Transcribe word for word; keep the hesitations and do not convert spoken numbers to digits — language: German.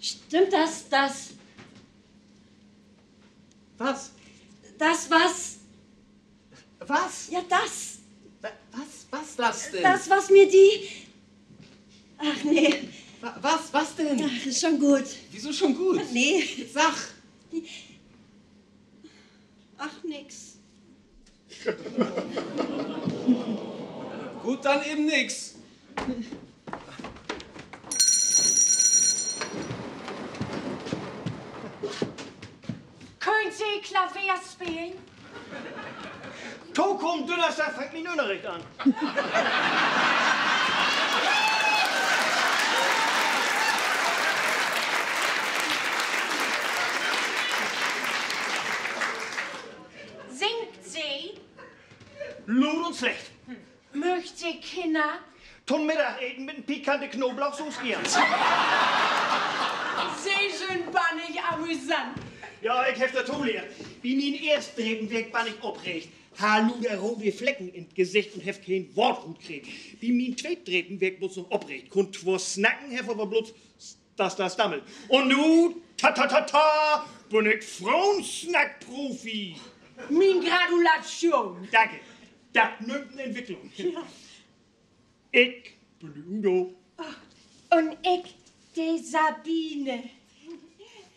Stimmt das, das... Was? Das was... Was? Ja, das. Was? Was das denn? Das, was mir die... Ach, nee. Was? Was denn? Ach, ist schon gut. Wieso schon gut? Nee. Sag. Die... Ach, nix. Gut, dann eben nix. Können Sie Klavier spielen? Toko am Donnerstag fängt mein Unterricht an. Singt sie? Laut und schlecht. Möcht ihr Kinder? Zum Mittagessen mit einem pikante Knoblauchsoße gern. Sehr schön bannig amüsant. Ja, ich hef das Tole. Wie mein ersten Weg ban ich oprecht. Hallo, der rote Flecken im Gesicht und hef kein Wort gut kriegt. Wie mein zweiten Weg bloß noch oprecht. Kunt vor Snacken hef aber bloß das, das Dammel. Und nu, ta ta ta ta, bin ich Frauensnack-Profi. Min Gratulation. Danke. Das nimmt eine Entwicklung. Ja. Ich bin Udo. Und ich, die Sabine.